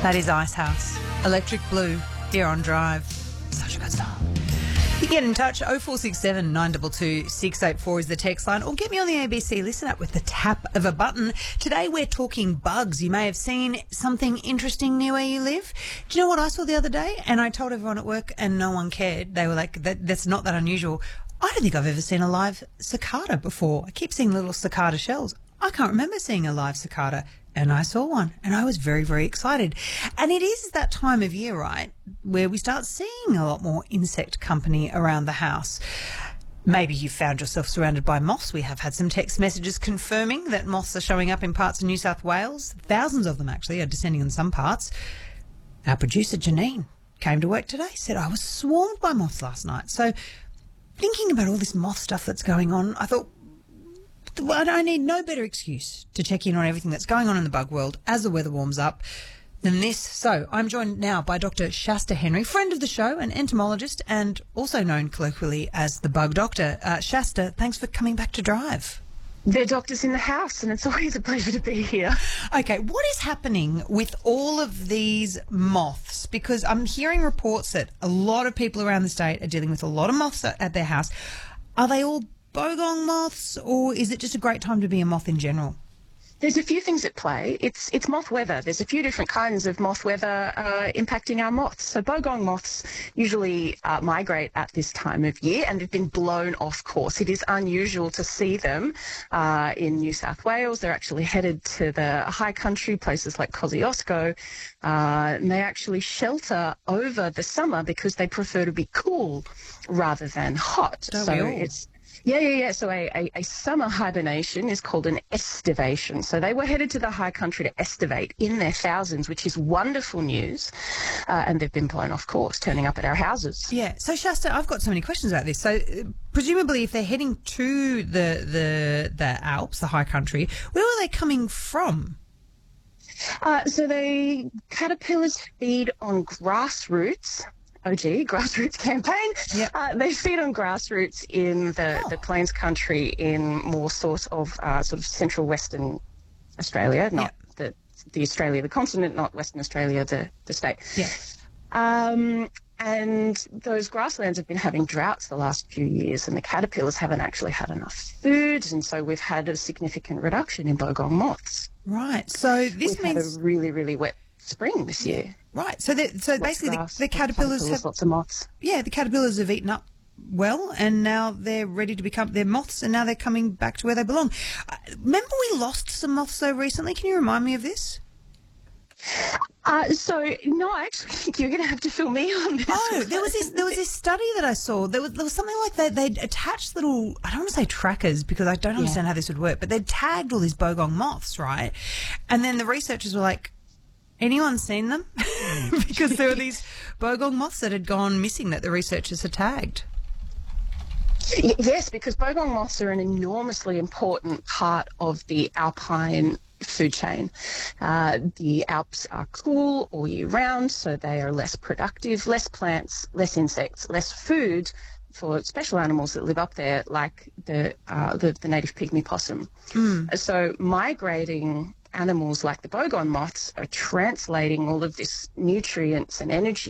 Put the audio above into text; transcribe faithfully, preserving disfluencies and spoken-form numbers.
That is Icehouse. Electric Blue here on Drive. Such a good song. You get in touch. oh four six seven, nine two two, six eight four is the text line, or get me on the A B C Listen App with the tap of a button. Today we're talking bugs. You may have seen something interesting near where you live. Do you know what I saw the other day? And I told everyone at work and no one cared. They were like, that, that's not that unusual. I don't think I've ever seen a live cicada before. I keep seeing little cicada shells. I can't remember seeing a live cicada. And I saw one, and I was very, very excited. And it is that time of year, right, where we start seeing a lot more insect company around the house. Maybe you found yourself surrounded by moths. We have had some text messages confirming that moths are showing up in parts of New South Wales. Thousands of them, actually, are descending on some parts. Our producer, Janine, came to work today, said, I was swarmed by moths last night. So thinking about all this moth stuff that's going on, I thought, well, I need no better excuse to check in on everything that's going on in the bug world as the weather warms up than this. So I'm joined now by Doctor Shasta Henry, friend of the show, an entomologist and also known colloquially as the Bug Doctor. Uh, Shasta, thanks for coming back to Drive. There are doctors in the house, and it's always a pleasure to be here. Okay, what is happening with all of these moths? Because I'm hearing reports that a lot of people around the state are dealing with a lot of moths at their house. Are they all bogong moths, or is it just a great time to be a moth in general? There's a few things at play. It's it's moth weather. There's a few different kinds of moth weather uh, impacting our moths. So bogong moths usually uh, migrate at this time of year, and they've been blown off course. It is unusual to see them uh, in New South Wales. They're actually headed to the high country, places like Kosciuszko, uh, and they actually shelter over the summer because they prefer to be cool rather than hot. Don't so we all? it's Yeah, yeah, yeah. So a, a, a summer hibernation is called an estivation. So they were headed to the high country to estivate in their thousands, which is wonderful news. Uh, and they've been blown off course, turning up at our houses. Yeah. So, Shasta, I've got so many questions about this. So, uh, presumably, if they're heading to the, the, the Alps, the high country, where are they coming from? Uh, so the caterpillars feed on grass roots. O G, grassroots campaign. Yep. Uh, they feed on grassroots in the, Oh. the Plains country in more sort of uh, sort of central Western Australia, not Yep. the the Australia, the continent, not Western Australia, the, the state. Yeah. Um, and those grasslands have been having droughts the last few years, and the caterpillars haven't actually had enough food, and so we've had a significant reduction in bogong moths. Right. So this we've means had a really, really wet spring this year. right. So that so Lots basically of the, grass, the lots of caterpillars have lots of moths. yeah the caterpillars have eaten up well, and now they're ready to become they're moths, and now they're coming back to where they belong. Uh, remember we lost some moths so recently. Can you remind me of this? Uh, so, no, I actually think you're going to have to fill me on this. Oh, there was this there was this study that I saw. There was, there was something like they they'd attached little, I don't want to say trackers because I don't understand Yeah. how this would work, but they'd tagged all these bogong moths, right? And then the researchers were like, anyone seen them? Because there were these bogong moths that had gone missing that the researchers had tagged. Y- Yes, because bogong moths are an enormously important part of the alpine food chain. Uh, the Alps are cool all year round, so they are less productive, less plants, less insects, less food for special animals that live up there, like the uh, the, the native pygmy possum. Mm. So migrating animals like the bogong moths are translating all of this nutrients and energy